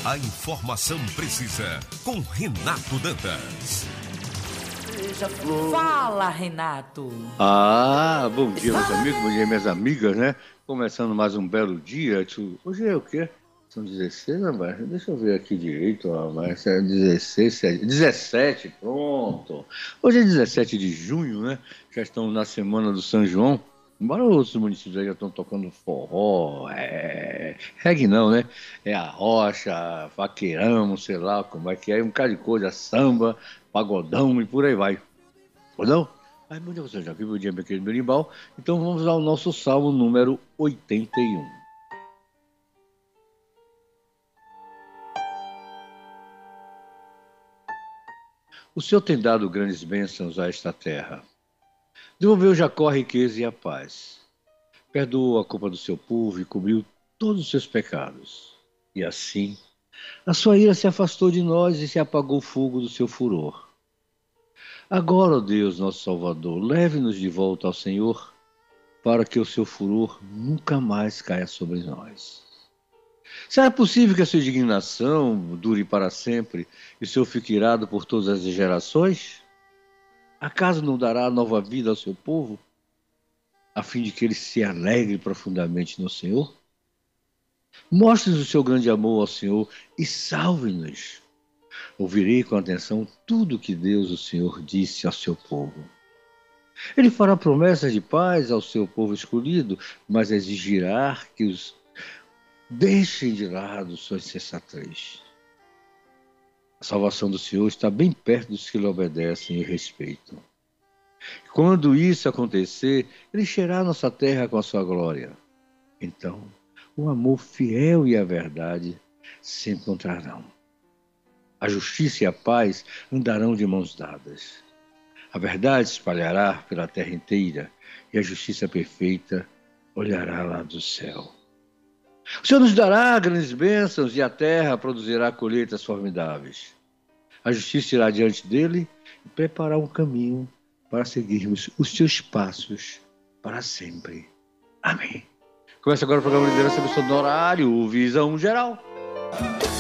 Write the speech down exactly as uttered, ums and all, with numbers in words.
A informação precisa com Renato Dantas. Fala, Renato. Ah, bom dia, meus amigos, bom dia, minhas amigas, né? Começando mais um belo dia. Hoje é o quê? São dezesseis, rapaz? Deixa eu ver aqui direito, rapaz. É dezesseis, dezessete, pronto. Hoje é dezessete de junho, né? Já estamos na semana do São João. Embora outros municípios aí já estão tocando forró, é... reggae não, né? É a rocha, vaqueirão, sei lá como é que é, um bocado de coisa, samba, pagodão e por aí vai. Ou não? Mas bom dia, você já viu o dia, meu querido Berimbau? Então vamos ao nosso salmo número oitenta e um. O Senhor tem dado grandes bênçãos a esta terra. Devolveu Jacó a riqueza e a paz. Perdoou a culpa do seu povo e cobriu todos os seus pecados. E assim, a sua ira se afastou de nós e se apagou o fogo do seu furor. Agora, ó Deus, nosso Salvador, leve-nos de volta ao Senhor, para que o seu furor nunca mais caia sobre nós. Será possível que a sua indignação dure para sempre e o Senhor fique irado por todas as gerações? Acaso não dará nova vida ao seu povo, a fim de que ele se alegre profundamente no Senhor? Mostre-nos o seu grande amor ao Senhor e salve-nos. Ouvirei com atenção tudo que Deus, o Senhor, disse ao seu povo. Ele fará promessas de paz ao seu povo escolhido, mas exigirá que os deixem de lado sua insensatez. A salvação do Senhor está bem perto dos que lhe obedecem e respeitam. Quando isso acontecer, ele encherá nossa terra com a sua glória. Então, o amor fiel e a verdade se encontrarão. A justiça e a paz andarão de mãos dadas. A verdade se espalhará pela terra inteira e a justiça perfeita olhará lá do céu. O Senhor nos dará grandes bênçãos e a terra produzirá colheitas formidáveis. A justiça irá diante dele e preparar um caminho para seguirmos os seus passos para sempre. Amém. Começa agora o programa Liderança Absoluta no horário Visão Geral.